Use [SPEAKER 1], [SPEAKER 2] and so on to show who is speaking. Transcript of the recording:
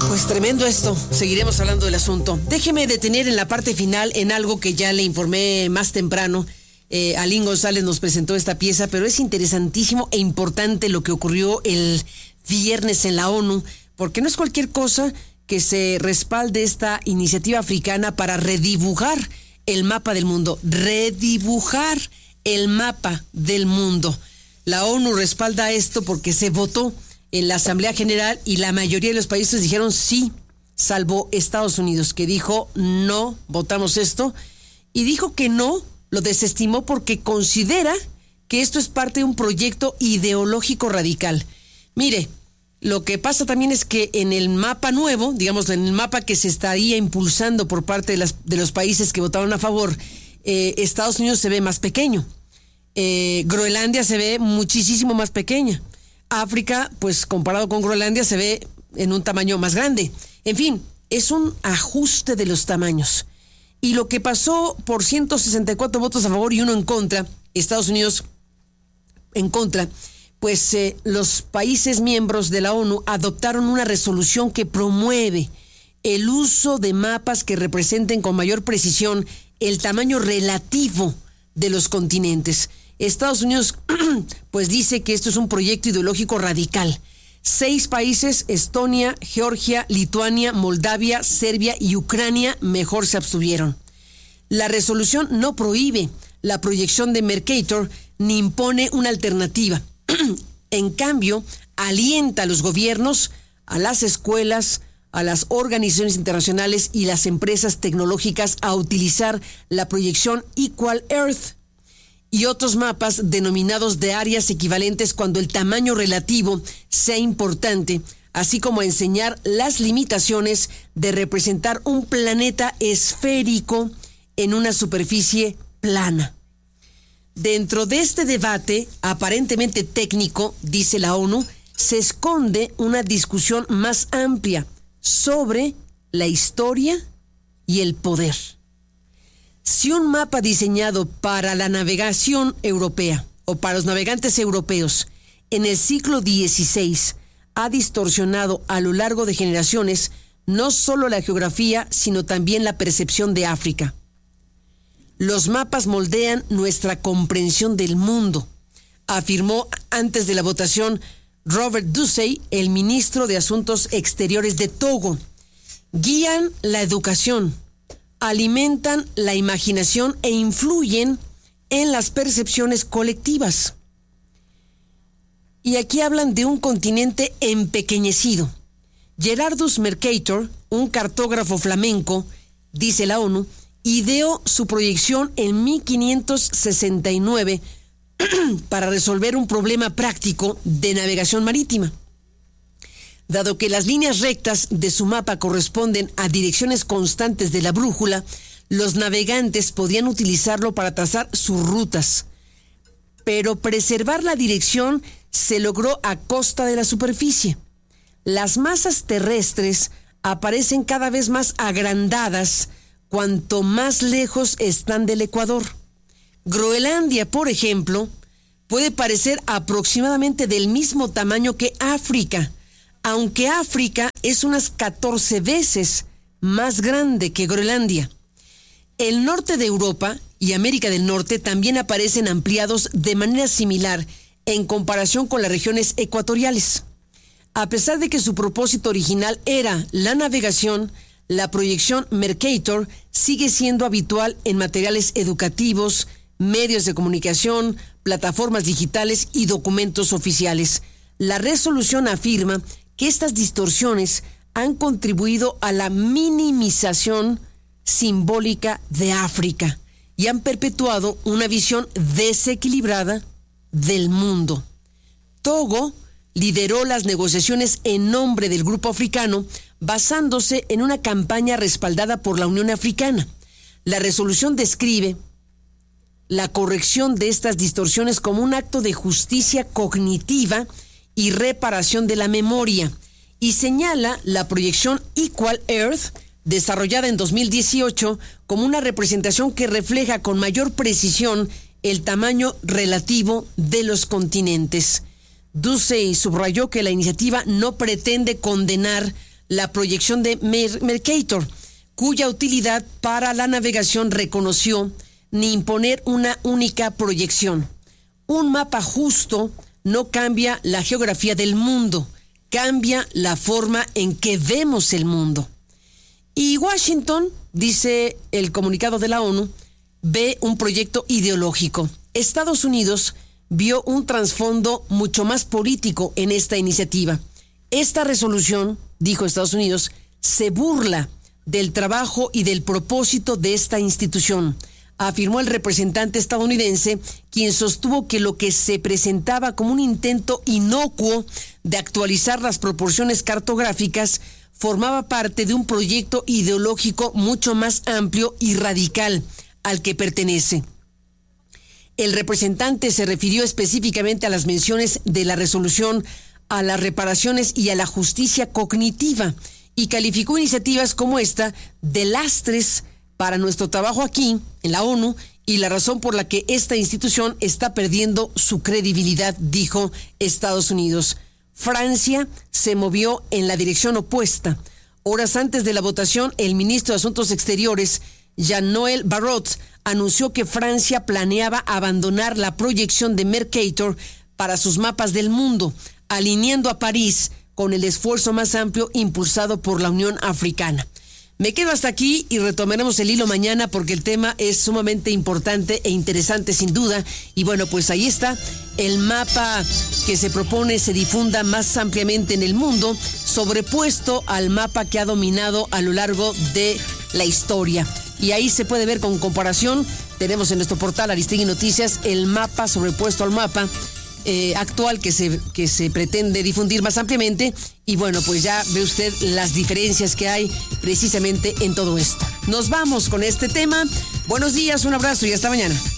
[SPEAKER 1] Pues tremendo esto, seguiremos hablando del asunto. Déjeme detener en la parte final en algo que ya le informé más temprano. Alín González nos presentó esta pieza, pero es interesantísimo e importante lo que ocurrió el viernes en la ONU, porque no es cualquier cosa que se respalde esta iniciativa africana para redibujar el mapa del mundo. Redibujar el mapa del mundo. La ONU respalda esto porque se votó en la Asamblea General y la mayoría de los países dijeron sí, salvo Estados Unidos, que dijo no, votamos esto, y dijo que no, lo desestimó porque considera que esto es parte de un proyecto ideológico radical. Mire, lo que pasa también es que en el mapa nuevo, digamos, en el mapa que se estaría impulsando por parte de los países que votaron a favor, Estados Unidos se ve más pequeño. Groenlandia se ve muchísimo más pequeña. África, pues comparado con Groenlandia, se ve en un tamaño más grande. En fin, es un ajuste de los tamaños. Y lo que pasó por 164 votos a favor y 1 en contra, Estados Unidos en contra, pues los países miembros de la ONU adoptaron una resolución que promueve el uso de mapas que representen con mayor precisión el tamaño relativo de los continentes. Estados Unidos pues dice que esto es un proyecto ideológico radical. 6 países, Estonia, Georgia, Lituania, Moldavia, Serbia y Ucrania, mejor se abstuvieron. La resolución no prohíbe la proyección de Mercator ni impone una alternativa. En cambio, alienta a los gobiernos, a las escuelas, a las organizaciones internacionales y las empresas tecnológicas a utilizar la proyección Equal Earth y otros mapas denominados de áreas equivalentes cuando el tamaño relativo sea importante, así como a enseñar las limitaciones de representar un planeta esférico en una superficie plana. Dentro de este debate, aparentemente técnico, dice la ONU, se esconde una discusión más amplia sobre la historia y el poder. Si un mapa diseñado para la navegación europea o para los navegantes europeos en el siglo XVI ha distorsionado a lo largo de generaciones no solo la geografía, sino también la percepción de África. Los mapas moldean nuestra comprensión del mundo, afirmó antes de la votación Robert Ducey, el ministro de Asuntos Exteriores de Togo. Guían la educación, alimentan la imaginación e influyen en las percepciones colectivas. Y aquí hablan de un continente empequeñecido. Gerardus Mercator, un cartógrafo flamenco, dice la ONU, ideó su proyección en 1569 para resolver un problema práctico de navegación marítima. Dado que las líneas rectas de su mapa corresponden a direcciones constantes de la brújula, los navegantes podían utilizarlo para trazar sus rutas. Pero preservar la dirección se logró a costa de la superficie. Las masas terrestres aparecen cada vez más agrandadas cuanto más lejos están del Ecuador. Groenlandia, por ejemplo, puede parecer aproximadamente del mismo tamaño que África, aunque África es unas 14 veces más grande que Groenlandia. El norte de Europa y América del Norte también aparecen ampliados de manera similar en comparación con las regiones ecuatoriales. A pesar de que su propósito original era la navegación, la proyección Mercator sigue siendo habitual en materiales educativos, medios de comunicación, plataformas digitales y documentos oficiales. La resolución afirma que estas distorsiones han contribuido a la minimización simbólica de África y han perpetuado una visión desequilibrada del mundo. Togo lideró las negociaciones en nombre del grupo africano basándose en una campaña respaldada por la Unión Africana. La resolución describe la corrección de estas distorsiones como un acto de justicia cognitiva y reparación de la memoria, y señala la proyección Equal Earth, desarrollada en 2018, como una representación que refleja con mayor precisión el tamaño relativo de los continentes. Ducey subrayó que la iniciativa no pretende condenar la proyección de Mercator, cuya utilidad para la navegación reconoció ni imponer una única proyección. Un mapa justo no cambia la geografía del mundo, cambia la forma en que vemos el mundo. Y Washington, dice el comunicado de la ONU, ve un proyecto ideológico. Estados Unidos vio un trasfondo mucho más político en esta iniciativa. Esta resolución, dijo Estados Unidos, se burla del trabajo y del propósito de esta institución, afirmó el representante estadounidense, quien sostuvo que lo que se presentaba como un intento inocuo de actualizar las proporciones cartográficas formaba parte de un proyecto ideológico mucho más amplio y radical al que pertenece. El representante se refirió específicamente a las menciones de la resolución, a las reparaciones y a la justicia cognitiva, y calificó iniciativas como esta de lastres para nuestro trabajo aquí, en la ONU, y la razón por la que esta institución está perdiendo su credibilidad, dijo Estados Unidos. Francia se movió en la dirección opuesta. Horas antes de la votación, el ministro de Asuntos Exteriores, Jean-Noël Barrot, anunció que Francia planeaba abandonar la proyección de Mercator para sus mapas del mundo, alineando a París con el esfuerzo más amplio impulsado por la Unión Africana. Me quedo hasta aquí y retomaremos el hilo mañana porque el tema es sumamente importante e interesante sin duda. Y bueno, pues ahí está el mapa que se propone se difunda más ampliamente en el mundo, sobrepuesto al mapa que ha dominado a lo largo de la historia. Y ahí se puede ver con comparación, tenemos en nuestro portal Aristegui Noticias el mapa sobrepuesto al mapa actual que se pretende difundir más ampliamente. Y bueno, pues ya ve usted las diferencias que hay precisamente en todo esto. Nos vamos con este tema. Buenos días, un abrazo y hasta mañana.